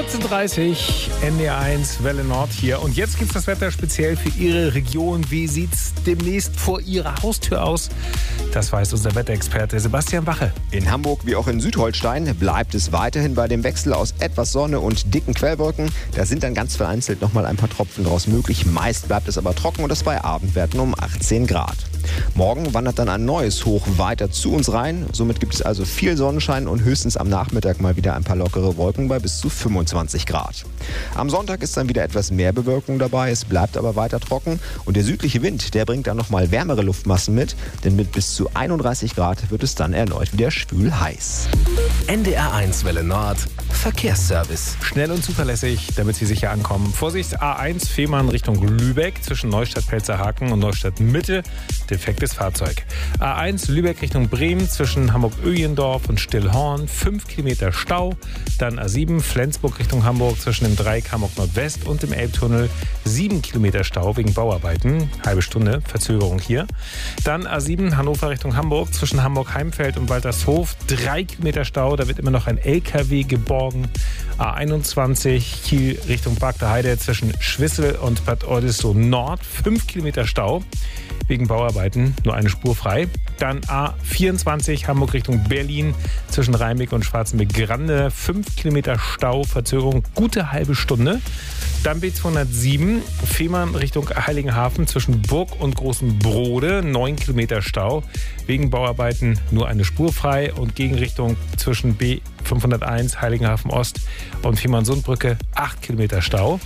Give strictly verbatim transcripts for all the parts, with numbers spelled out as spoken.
vierzehn Uhr dreißig, N D R eins, Welle Nord hier. Und jetzt gibt's das Wetter speziell für Ihre Region. Wie sieht's demnächst vor Ihrer Haustür aus? Das weiß unser Wetterexperte Sebastian Wache. In Hamburg wie auch in Südholstein bleibt es weiterhin bei dem Wechsel aus etwas Sonne und dicken Quellwolken. Da sind dann ganz vereinzelt nochmal ein paar Tropfen draus möglich. Meist bleibt es aber trocken und das bei Abendwerten um achtzehn Grad. Morgen wandert dann ein neues Hoch weiter zu uns rein. Somit gibt es also viel Sonnenschein und höchstens am Nachmittag mal wieder ein paar lockere Wolken bei bis zu fünfundzwanzig Grad. Am Sonntag ist dann wieder etwas mehr Bewölkung dabei. Es bleibt aber weiter trocken und der südliche Wind, der bringt dann nochmal wärmere Luftmassen mit. Denn mit bis zu einunddreißig Grad wird es dann erneut wieder schwül heiß. N D R eins Welle Nord Verkehrsservice. Schnell und zuverlässig, damit Sie sicher ankommen. Vorsicht, A eins Fehmarn Richtung Lübeck zwischen Neustadt-Pelzerhaken und Neustadt-Mitte. Defektes Fahrzeug. A eins Lübeck Richtung Bremen zwischen Hamburg-Öjendorf und Stillhorn. fünf Kilometer Stau. Dann A sieben Flensburg Richtung Hamburg zwischen dem Dreieck Hamburg-Nordwest und dem Elbtunnel. sieben Kilometer Stau wegen Bauarbeiten. Halbe Stunde Verzögerung hier. Dann A sieben Hannover Richtung Hamburg zwischen Hamburg-Heimfeld und Waltershof. drei Kilometer Stau. Da wird immer noch ein L K W geborgen. A einundzwanzig Kiel Richtung Bagda Heide zwischen Schwissel und Bad Oldesloe Nord. fünf Kilometer Stau. Wegen Bauarbeiten nur eine Spur frei. Dann A vierundzwanzig Hamburg Richtung Berlin zwischen Rheimweg und Schwarzenbeck-Grande. fünf Kilometer Stau, Verzögerung gute halbe Stunde. Dann B zweihundertsieben Fehmarn Richtung Heiligenhafen zwischen Burg und Großen Brode. neun Kilometer Stau. Wegen Bauarbeiten nur eine Spur frei. Und Gegenrichtung zwischen B fünfhunderteins Heiligenhafen Ost und Fehmarnsundbrücke. acht Kilometer Stau.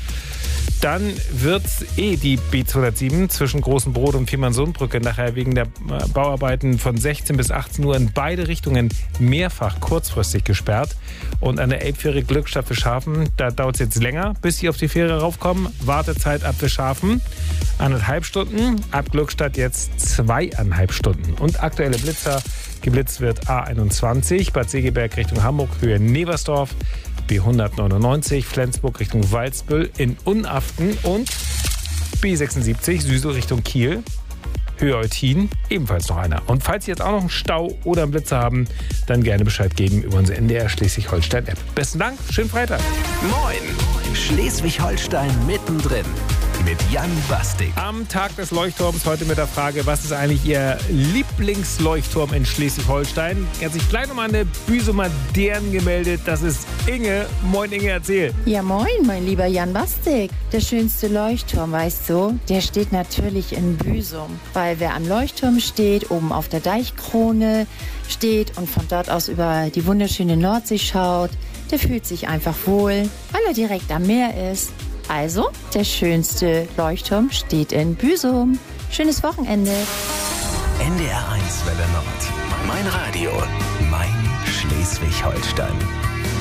Dann wird eh die B zweihundertsieben zwischen Großen Brode und Fehmarnsundbrücke nachher wegen der Bauarbeiten von sechzehn bis achtzehn Uhr in beide Richtungen mehrfach kurzfristig gesperrt. Und an der Elbfähre Glückstadt Fischhafen, da dauert es jetzt länger, bis Sie auf die Fähre raufkommen. Wartezeit ab Fischhafen anderthalb Stunden, ab Glückstadt jetzt zweieinhalb Stunden. Und aktuelle Blitzer, geblitzt wird A einundzwanzig, Bad Segeberg Richtung Hamburg, Höhe Neversdorf. B hundertneunundneunzig Flensburg Richtung Walsbüll in Unaften und B sechsundsiebzig Süßel Richtung Kiel, Höhe Eutin, ebenfalls noch einer. Und falls Sie jetzt auch noch einen Stau oder einen Blitzer haben, dann gerne Bescheid geben über unsere N D R Schleswig-Holstein-App. Besten Dank, schönen Freitag. Moin, Schleswig-Holstein mittendrin mit Jan Bastik. Am Tag des Leuchtturms heute mit der Frage, was ist eigentlich Ihr Lieblingsleuchtturm in Schleswig-Holstein? Hat sich gleich nochmal eine Büsumer Dern gemeldet. Das ist Inge. Moin Inge, erzähl. Ja moin, mein lieber Jan Bastik. Der schönste Leuchtturm, weißt du, der steht natürlich in Büsum. Weil wer am Leuchtturm steht, oben auf der Deichkrone steht und von dort aus über die wunderschöne Nordsee schaut, der fühlt sich einfach wohl, weil er direkt am Meer ist. Also, der schönste Leuchtturm steht in Büsum. Schönes Wochenende. N D R eins Welle Nord. Mein Radio, mein Schleswig-Holstein.